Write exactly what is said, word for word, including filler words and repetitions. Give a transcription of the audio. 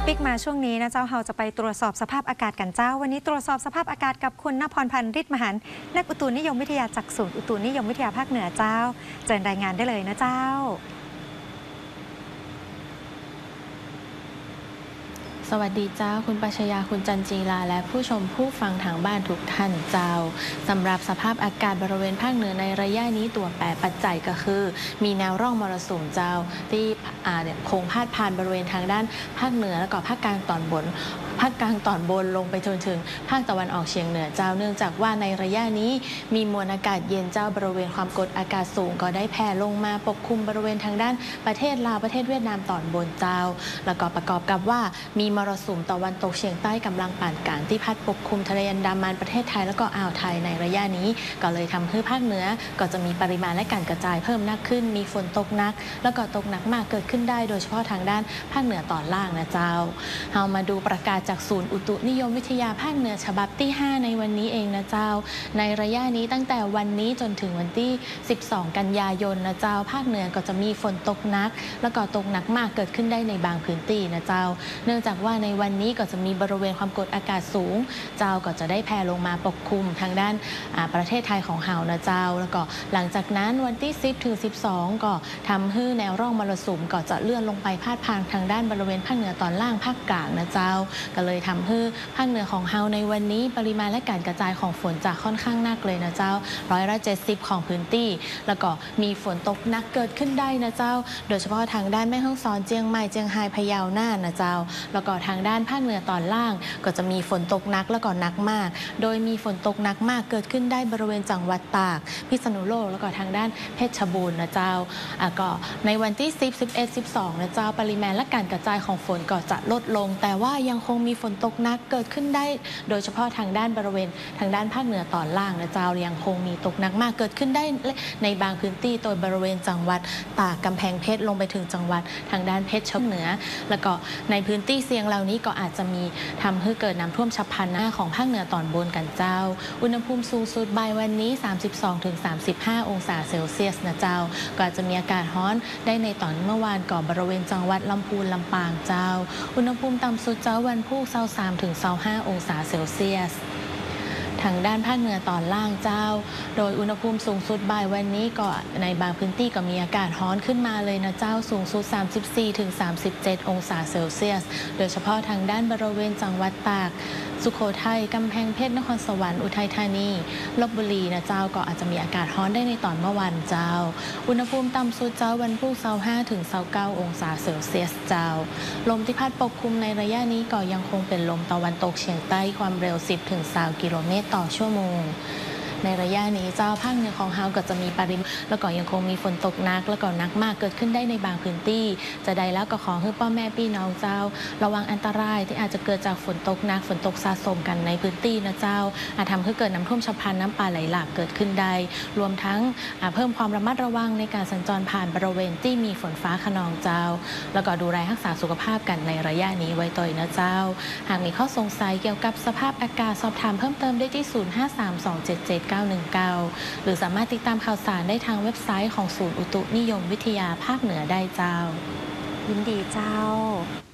ปิกมาช่วงนี้นะเจ้าเราจะไปตรวจสอบสภาพอากาศกันเจ้าวันนี้ตรวจสอบสภาพอากาศกับคุณณพรพันธ์ฤทธิ์มหันต์นักอุตุนิยมวิทยาจากศูนย์อุตุนิยมวิทยาภาคเหนือเจ้าเจริญรายงานได้เลยนะเจ้าสวัสดีเจ้าคุณปัชญาคุณจันจีลาและผู้ชมผู้ฟังทางบ้านทุกท่านเจ้าสำหรับสภาพอากาศบริเวณภาคเหนือในระยะนี้ตัวแปรปัจจัยก็คือมีแนวร่องมรสุมเจ้าที่คงพาดผ่านบริเวณทางด้านภาคเหนือและก็ภาคกลางตอนบนภาคกลางตอนบนลงไปจนถึงภาคตะวันออกเฉียงเหนือเจ้าเนื่องจากว่าในระยะนี้มีมวลอากาศเย็นเจ้าบริเวณความกดอากาศสูงก็ได้แผ่ลงมาปกคลุมบริเวณทางด้านประเทศลาวประเทศเวียดนามตอนบนเจ้าแล้วก็ประกอบกับว่ามีมรสุมตะวันตกเฉียงใต้กำลังปานกลางที่พัดปกคลุมทะเลอันดามันประเทศไทยแล้วก็อ่าวไทยในระยะนี้ก็เลยทำให้ภาคเหนือก็จะมีปริมาณและการกระจายเพิ่มมากขึ้นมีฝนตกหนักแล้วก็ตกหนักมากเกิดขึ้นได้โดยเฉพาะทางด้านภาคเหนือตอนล่างนะเจ้าเอามาดูประกาศจากศูนย์อุตุนิยมวิทยาภาคเหนือฉบับที่ห้าในวันนี้เองนะเจ้าในระยะนี้ตั้งแต่วันนี้จนถึงวันที่สิบสองกันยายนนะเจ้าภาคเหนือก็จะมีฝนตกหนักแล้วก็ตกหนักมากเกิดขึ้นได้ในบางพื้นที่นะเจ้าเนื่องจากว่าในวันนี้ก็จะมีบริเวณความกดอากาศสูงเจ้าก็จะได้แผ่ลงมาปกคลุมทางด้านประเทศไทยของเฮานะเจ้าแล้วก็หลังจากนั้นวันที่สิบถึงสิบสองก็ทำให้แนวร่องมรสุมก็จะเลื่อนลงไปพาดผ่านทางด้านบริเวณภาคเหนือตอนล่างภาคกลางนะเจ้าก็เลยทำให้ภาคเหนือของเฮาในวันนี้ปริมาณและการกระจายของฝนจะค่อนข้างหนักเลยนะเจ้าร้อยละเจ็ดสิบของพื้นที่แล้วก็มีฝนตกหนักเกิดขึ้นได้นะเจ้าโดยเฉพาะทางด้านแม่ฮ่องสอนเจียงใหม่เจียงไฮ้พะเยาน่านนะเจ้าแล้วก็ทางด้านภาคเหนือตอนล่างก็จะมีฝนตกหนักแล้วก็หนักมากโดยมีฝนตกหนักมากเกิดขึ้นได้บริเวณจังหวัดตากพิษณุโลกแล้วก็ทางด้านเพชรบูรณ์นะเจ้าอ่ะก็ในวันที่สิบ สิบเอ็ด สิบสองนะเจ้าปริมาณและการกระจายของฝนก็จะลดลงแต่ว่ายังคงมีฝนตกหนักเกิดขึ้นได้โดยเฉพาะทางด้านบริเวณทางด้านภาคเหนือตอนล่างนะเจ้ายังคงมีตกหนักมากเกิดขึ้นได้ในบางพื้นที่โดยบริเวณจังหวัดตากกำแพงเพชรลงไปถึงจังหวัดทางด้านเพชรเหนือแล้วก็ในพื้นที่เสี่ยงเหล่านี้ก็อาจจะมีทำให้เกิดน้ำท่วมฉับพลันของภาคเหนือตอนบนกันเจ้าอุณหภูมิสูงสุดบ่ายวันนี้ สามสิบสองถึงสามสิบห้า องศาเซลเซียสนะเจ้าก็อาจจะมีอากาศร้อนได้ในตอนเมื่อวานก่อนบริเวณจังหวัดลำพูนลำปางเจ้าอุณหภูมิต่ำสุดเจ้าวันพุธเช้าสามถึงเช้าห้าองศาเซลเซียสทางด้านภาคเหนือตอนล่างเจ้าโดยอุณหภูมิสูงสุดบ่ายวันนี้ก็ในบางพื้นที่ก็มีอากาศร้อนขึ้นมาเลยนะเจ้าสูงสุด สามสิบสี่ถึงสามสิบเจ็ด องศาเซลเซียสโดยเฉพาะทางด้านบริเวณจังหวัดตากสุโขทัยกำแพงเพชรนครสวรรค์อุทัยธานีลพบุรีนะเจ้าก็อาจจะมีอากาศร้อนได้ในตอนเมื่อวันเจ้าอุณหภูมิต่ำสุดเจ้าวันพุธเช้าห้าถึงเช้าเก้าองศาเซลเซียสเจ้าลมที่พัดปกคลุมในระยะนี้ก็ยังคงเป็นลมตะวันตกเฉียงใต้ความเร็วสิบถึงยี่สิบกิโลเมตรต่อชั่วโมงในระยะนี้เจ้าภาคเหนือของเฮาก็จะมีปริมาณแล้วก็ยังคงมีฝนตกหนักแล้วก็หนักมากเกิดขึ้นได้ในบางพื้นที่จะได้แล้วก็ขอให้พ่อแม่พี่น้องเจ้าระวังอันตรายที่อาจจะเกิดจากฝนตกหนักฝนตกสะสมกันในพื้นที่นะเจ้าอาจทำให้เกิดน้ำท่วมฉับพลันน้ำป่าไหลหลากเกิดขึ้นได้รวมทั้งเพิ่มความระมัดระวังในการสัญจรผ่านบริเวณที่มีฝนฟ้าคะนองเจ้าแล้วก็ดูแลรักษาสุขภาพกันในระยะนี้ไว้ต่อยนะเจ้าหากมีข้อสงสัยเกี่ยวกับสภาพอากาศสอบถามเพิ่มเติมได้ที่ศูนย์ ห้า สาม สอง เจ็ด เจ็ด เก้า หนึ่ง เก้าหรือสามารถติดตามข่าวสารได้ทางเว็บไซต์ของศูนย์อุตุนิยมวิทยาภาคเหนือได้เจ้ายินดีเจ้า